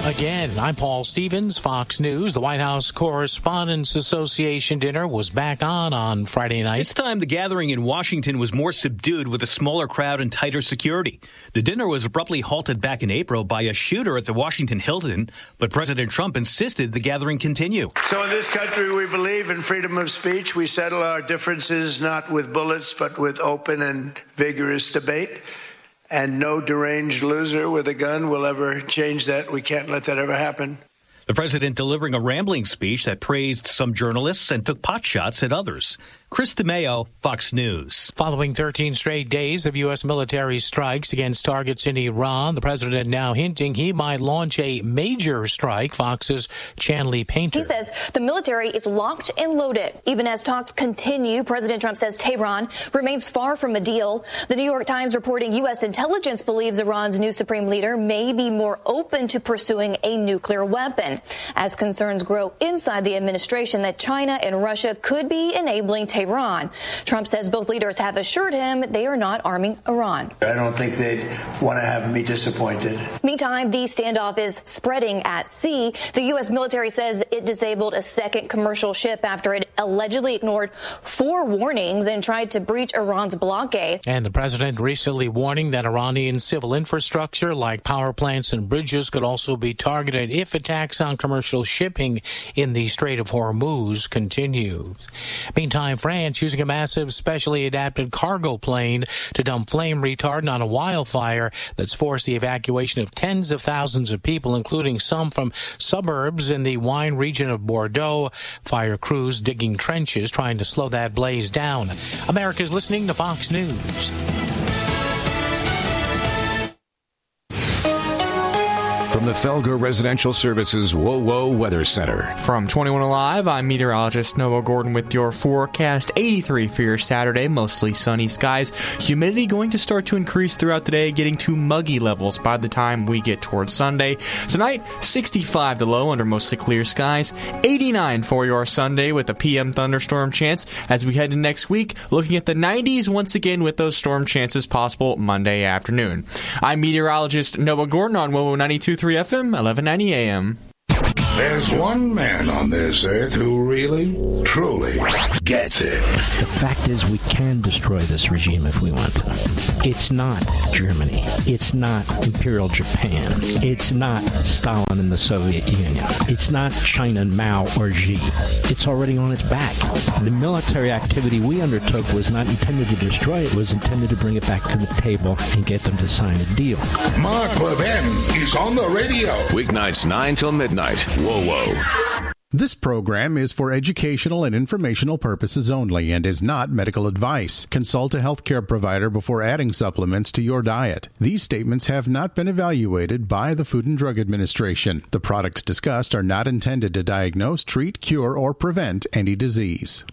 Again, I'm Paul Stevens, Fox News. The White House Correspondents Association dinner was back on Friday night. This time, the gathering in Washington was more subdued with a smaller crowd and tighter security. The dinner was abruptly halted back in April by a shooter at the Washington Hilton, but President Trump insisted the gathering continue. So in this country, we believe in freedom of speech. We settle our differences not with bullets, but with open and vigorous debate. And no deranged loser with a gun will ever change that. We can't let that ever happen. The president delivering a rambling speech that praised some journalists and took potshots at others. Chris DeMeo, Fox News. Following 13 straight days of U.S. military strikes against targets in Iran, the president now hinting he might launch a major strike, Fox's Chanley Painter. He says the military is locked and loaded. Even as talks continue, President Trump says Tehran remains far from a deal. The New York Times reporting U.S. intelligence believes Iran's new supreme leader may be more open to pursuing a nuclear weapon, as concerns grow inside the administration that China and Russia could be enabling Tehran. Trump says both leaders have assured him they are not arming Iran. I don't think they'd want to have me disappointed. Meantime, the standoff is spreading at sea. The U.S. military says it disabled a second commercial ship after it allegedly ignored 4 warnings and tried to breach Iran's blockade. And the president recently warning that Iranian civil infrastructure like power plants and bridges could also be targeted if attacks on commercial shipping in the Strait of Hormuz continues. Meantime, France using a massive specially adapted cargo plane to dump flame retardant on a wildfire that's forced the evacuation of tens of thousands of people, including some from suburbs in the wine region of Bordeaux. Fire crews digging trenches trying to slow that blaze down. America's listening to Fox News. From the Felger Residential Services WOWO Weather Center. From 21 Alive, I'm meteorologist Noah Gordon with your forecast. 83 for your Saturday, mostly sunny skies. Humidity going to start to increase throughout the day, getting to muggy levels by the time we get towards Sunday. Tonight, 65 the low under mostly clear skies. 89 for your Sunday with a PM thunderstorm chance. As we head into next week, looking at the 90s once again with those storm chances possible Monday afternoon. I'm meteorologist Noah Gordon on WOWO 92.3 FM, 1190 AM. There's one man on this earth who really, truly gets it. The fact is we can destroy this regime if we want to. It's not Germany. It's not Imperial Japan. It's not Stalin and the Soviet Union. It's not China and Mao or Xi. It's already on its back. The military activity we undertook was not intended to destroy it. It was intended to bring it back to the table and get them to sign a deal. Mark Levin is on the radio. Weeknights 9 till midnight. WOWO. This program is for educational and informational purposes only and is not medical advice. Consult a healthcare provider before adding supplements to your diet. These statements have not been evaluated by the Food and Drug Administration. The products discussed are not intended to diagnose, treat, cure, or prevent any disease.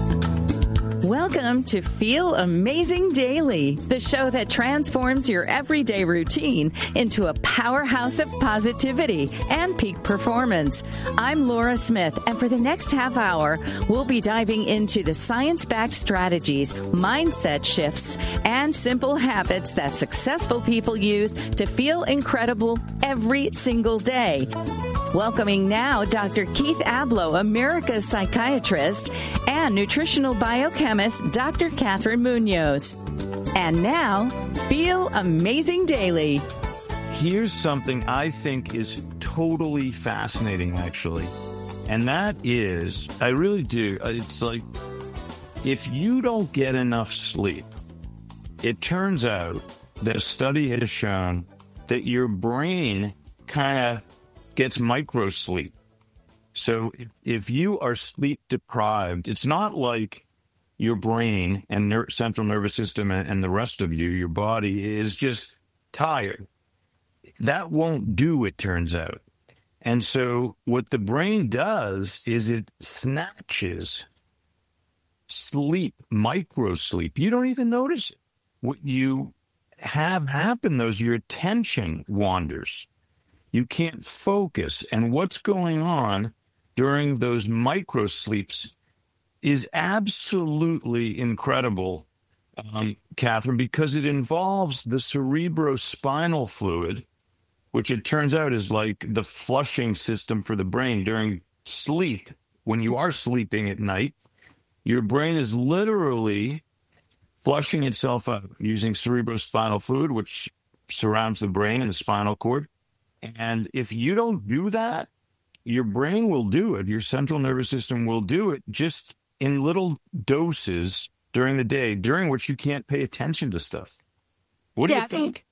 Welcome to Feel Amazing Daily, the show that transforms your everyday routine into a powerhouse of positivity and peak performance. I'm Laura Smith, and for the next half hour, we'll be diving into the science-backed strategies, mindset shifts, and simple habits that successful people use to feel incredible every single day. Welcoming now Dr. Keith Ablow, America's psychiatrist, and nutritional biochemist Dr. Catherine Munoz. And now, Feel Amazing Daily. Here's something I think is totally fascinating, actually. And that is, I really do. It's like, if you don't get enough sleep, it turns out that a study has shown that your brain kind of gets micro sleep. So if you are sleep deprived, it's not like your brain and central nervous system and the rest of you, your body is just tired. That won't do, it turns out. And so what the brain does is it snatches sleep, micro sleep. You don't even notice it. What you have happen, though, is your attention wanders. You can't focus. And what's going on during those micro sleeps is absolutely incredible, Catherine, because it involves the cerebrospinal fluid, which it turns out is like the flushing system for the brain during sleep. When you are sleeping at night, your brain is literally flushing itself out using cerebrospinal fluid, which surrounds the brain and the spinal cord. And if you don't do that, your brain will do it. Your central nervous system will do it just in little doses during the day, during which you can't pay attention to stuff. What do you think?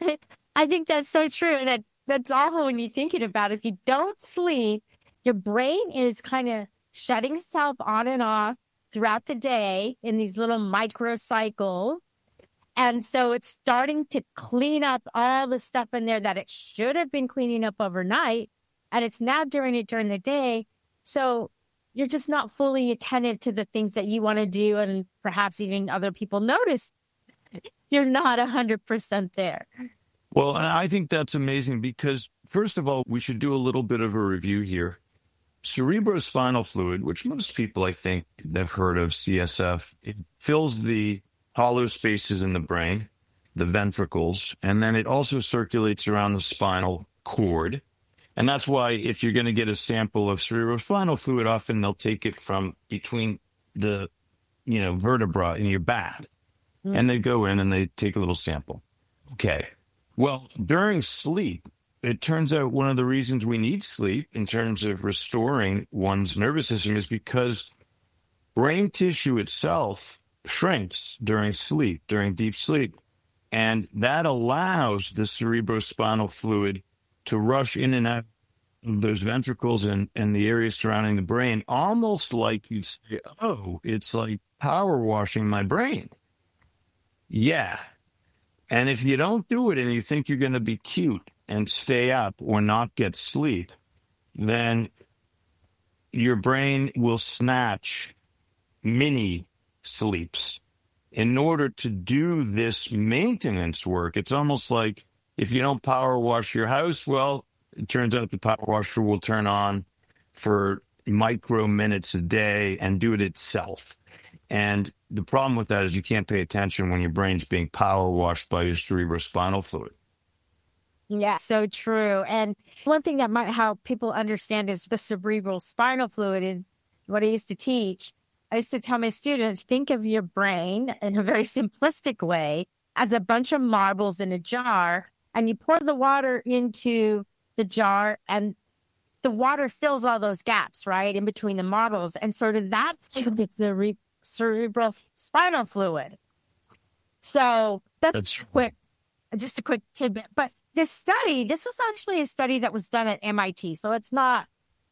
I think that's so true. And that's awful when you're thinking about it. If you don't sleep, your brain is kind of shutting itself on and off throughout the day in these little microcycles. And so it's starting to clean up all the stuff in there that it should have been cleaning up overnight. And it's now doing it during the day. So you're just not fully attentive to the things that you want to do. And perhaps even other people notice you're not 100% there. Well, I think that's amazing because, first of all, we should do a little bit of a review here. Cerebrospinal fluid, which most people, I think, have heard of, CSF, it fills the hollow spaces in the brain, the ventricles, and then it also circulates around the spinal cord. And that's why if you're going to get a sample of cerebrospinal fluid, often they'll take it from between the, vertebra in your back. And they go in and they take a little sample. Okay. Well, during sleep, it turns out one of the reasons we need sleep in terms of restoring one's nervous system is because brain tissue itself shrinks during sleep, during deep sleep. And that allows the cerebrospinal fluid to rush in and out of those ventricles and the area surrounding the brain, almost like you'd say, oh, it's like power washing my brain. Yeah. And if you don't do it and you think you're going to be cute and stay up or not get sleep, then your brain will snatch mini sleeps. In order to do this maintenance work, it's almost like if you don't power wash your house, well, it turns out the power washer will turn on for micro minutes a day and do it itself. And the problem with that is you can't pay attention when your brain's being power washed by your cerebrospinal fluid. Yeah, so true. And one thing that might help people understand is the cerebral spinal fluid. And what I used to teach, I used to tell my students, think of your brain in a very simplistic way as a bunch of marbles in a jar, and you pour the water into the jar, and the water fills all those gaps, right, in between the marbles. And sort of that the cerebral spinal fluid. So that's quick, just a quick tidbit. But this was actually a study that was done at MIT. So it's not,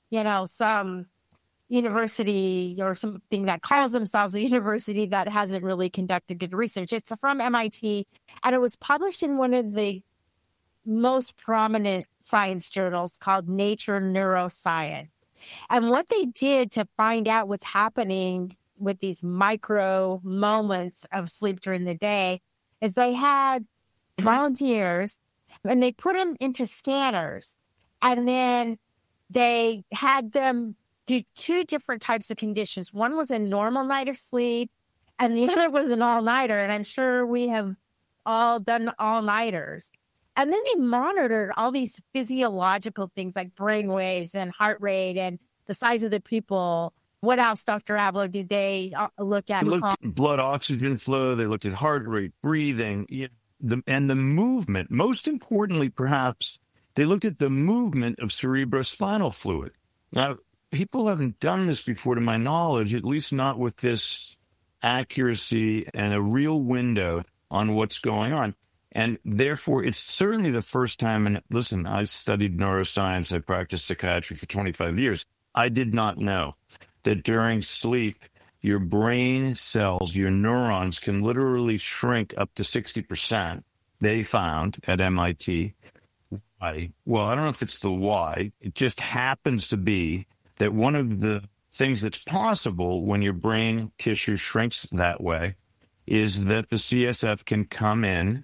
some university or something that calls themselves a university that hasn't really conducted good research. It's from MIT, and it was published in one of the most prominent science journals called Nature Neuroscience. And what they did to find out what's happening with these micro moments of sleep during the day is they had volunteers and they put them into scanners, and then they had them do two different types of conditions. One was a normal night of sleep and the other was an all-nighter. And I'm sure we have all done all-nighters. And then they monitored all these physiological things like brain waves and heart rate and the size of the pupil. What else, Dr. Avila, did they look at? They looked at blood oxygen flow. They looked at heart rate, breathing, and the movement. Most importantly, perhaps, they looked at the movement of cerebrospinal fluid. Now, people haven't done this before, to my knowledge, at least not with this accuracy and a real window on what's going on. And therefore, it's certainly the first time. And listen, I studied neuroscience. I practiced psychiatry for 25 years. I did not know that during sleep, your brain cells, your neurons can literally shrink up to 60%. They found at MIT. Why? Well, I don't know if it's the why. It just happens to be that one of the things that's possible when your brain tissue shrinks that way is that the CSF can come in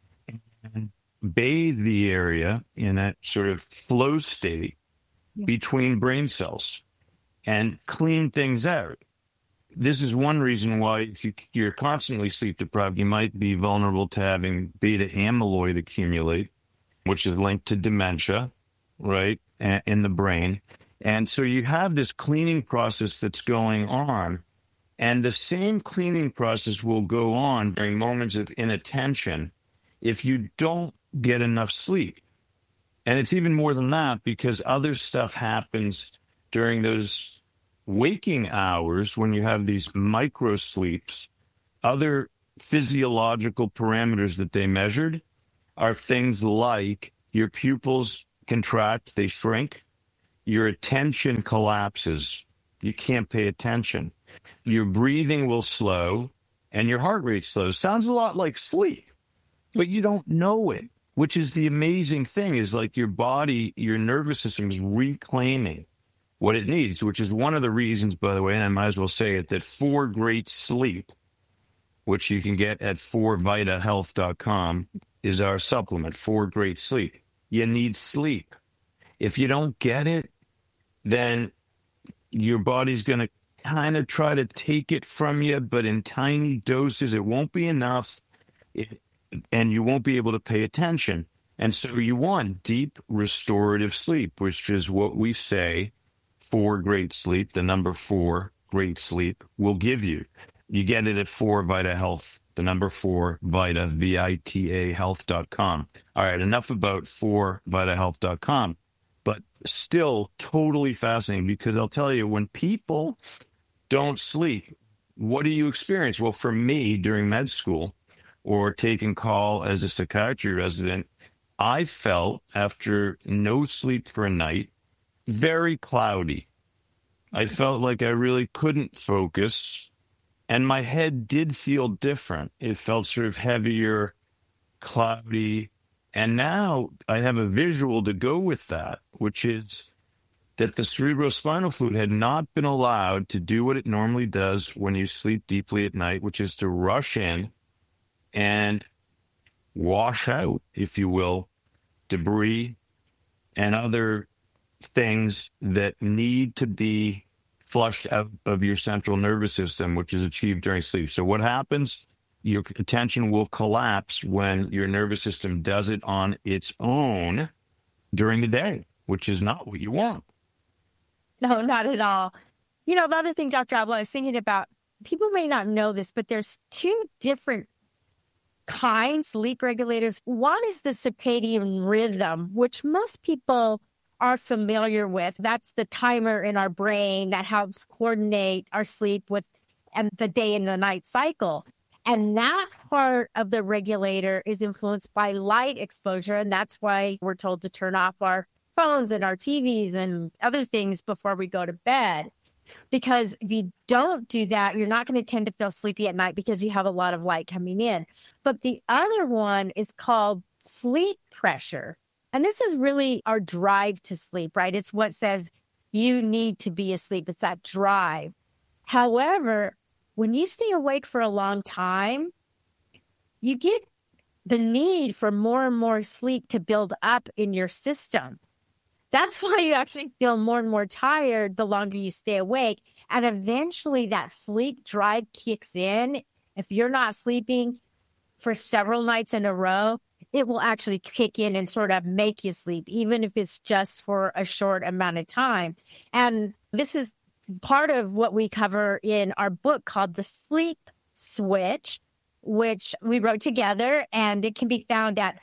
and bathe the area in a sort of flow state between brain cells and clean things out. This is one reason why if you're constantly sleep deprived, you might be vulnerable to having beta amyloid accumulate. which is linked to dementia, right, in the brain. And so you have this cleaning process that's going on, and the same cleaning process will go on during moments of inattention if you don't get enough sleep. And it's even more than that, because other stuff happens during those waking hours when you have these micro sleeps. Other physiological parameters that they measured are things like your pupils contract, they shrink, your attention collapses, you can't pay attention, your breathing will slow, and your heart rate slows. Sounds a lot like sleep, but you don't know it, which is the amazing thing, is like your body, your nervous system is reclaiming what it needs, which is one of the reasons, by the way, and I might as well say it, that 4 Great Sleep, which you can get at 4vitahealth.com, is our supplement, 4 Great Sleep. You need sleep. If you don't get it, then your body's going to kind of try to take it from you, but in tiny doses. It won't be enough, and you won't be able to pay attention. And so you want deep restorative sleep, which is what we say 4 Great Sleep, the number 4 Great Sleep, will give you. You get it at 4Vita Health, the number 4 Vita, VITA health.com. All right, enough about 4vitahealth.com, but still totally fascinating, because I'll tell you, when people don't sleep, what do you experience? Well, for me, during med school or taking call as a psychiatry resident, I felt, after no sleep for a night, very cloudy. I felt like I really couldn't focus. And my head did feel different. It felt sort of heavier, cloudy. And now I have a visual to go with that, which is that the cerebrospinal fluid had not been allowed to do what it normally does when you sleep deeply at night, which is to rush in and wash out, if you will, debris and other things that need to be flushed out of your central nervous system, which is achieved during sleep. So what happens? Your attention will collapse when your nervous system does it on its own during the day, which is not what you want. No, not at all. You know, the other thing, Dr. Abla, I was thinking about, people may not know this, but there's 2 different kinds of sleep regulators. One is the circadian rhythm, which most people are familiar with. That's the timer in our brain that helps coordinate our sleep with and the day and the night cycle. And that part of the regulator is influenced by light exposure. And that's why we're told to turn off our phones and our TVs and other things before we go to bed. Because if you don't do that, you're not going to tend to feel sleepy at night because you have a lot of light coming in. But the other one is called sleep pressure. And this is really our drive to sleep, right? It's what says you need to be asleep. It's that drive. However, when you stay awake for a long time, you get the need for more and more sleep to build up in your system. That's why you actually feel more and more tired the longer you stay awake. And eventually that sleep drive kicks in. If you're not sleeping for several nights in a row, it will actually kick in and sort of make you sleep, even if it's just for a short amount of time. And this is part of what we cover in our book called The Sleep Switch, which we wrote together, and it can be found at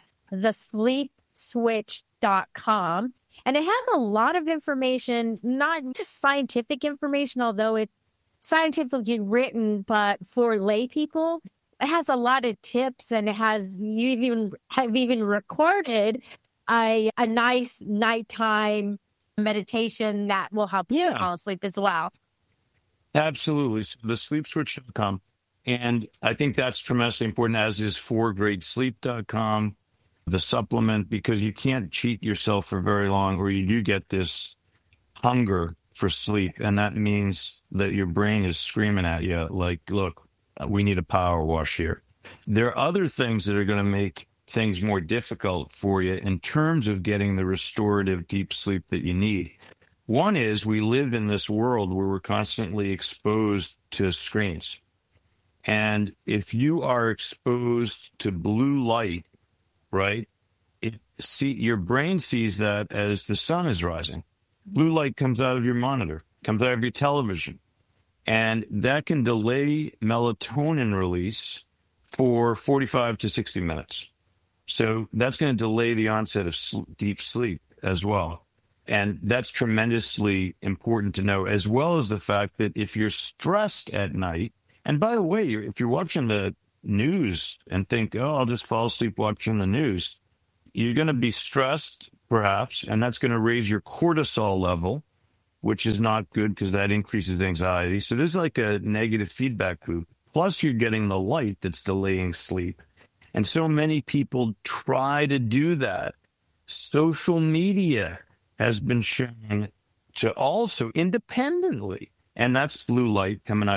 thesleepswitch.com. And it has a lot of information, not just scientific information, although it's scientifically written, but for lay people. It has a lot of tips, and it has you even recorded a nice nighttime meditation that will help you fall asleep as well. Absolutely. So the sleepswitch.com. And I think that's tremendously important, as is 4greatsleep.com, the supplement, because you can't cheat yourself for very long, or you do get this hunger for sleep. And that means that your brain is screaming at you like, look, we need a power wash here. There are other things that are going to make things more difficult for you in terms of getting the restorative deep sleep that you need. One is, we live in this world where we're constantly exposed to screens. And if you are exposed to blue light, right, your brain sees that as the sun is rising. Blue light comes out of your monitor, comes out of your television, and that can delay melatonin release for 45 to 60 minutes. So that's going to delay the onset of deep sleep as well. And that's tremendously important to know, as well as the fact that if you're stressed at night, and by the way, if you're watching the news and think, oh, I'll just fall asleep watching the news, you're going to be stressed, perhaps, and that's going to raise your cortisol level, which is not good because that increases anxiety. So there's like a negative feedback loop. Plus, you're getting the light that's delaying sleep. And so many people try to do that. Social media has been shown to also independently, and that's blue light coming out